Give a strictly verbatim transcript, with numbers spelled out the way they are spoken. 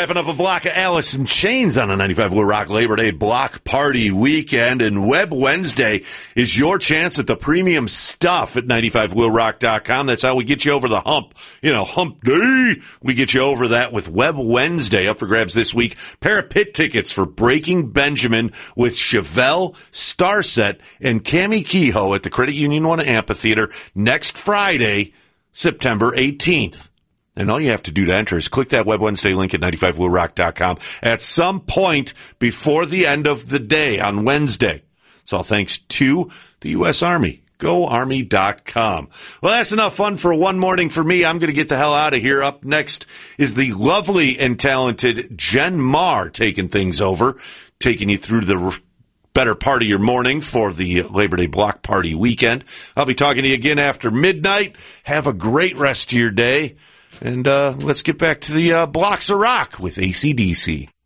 wrapping up a block of Alice in Chains on a ninety-five Will Rock Labor Day block party weekend, and Web Wednesday is your chance at the premium stuff at ninety-five will rock dot com. That's how we get you over the hump. You know, hump day. We get you over that with Web Wednesday. Up for grabs this week. Pair of pit tickets for Breaking Benjamin with Chevelle, Starset, and Cammie Kehoe at the Credit Union One Amphitheater next Friday, September eighteenth. And all you have to do to enter is click that Web Wednesday link at ninety-five will rock dot com at some point before the end of the day on Wednesday. It's all thanks to the U S Army. go army dot com. Well, that's enough fun for one morning for me. I'm going to get the hell out of here. Up next is the lovely and talented Jen Marr taking things over, taking you through the better part of your morning for the Labor Day block party weekend. I'll be talking to you again after midnight. Have a great rest of your day. And uh, let's get back to the uh, blocks of rock with A C D C.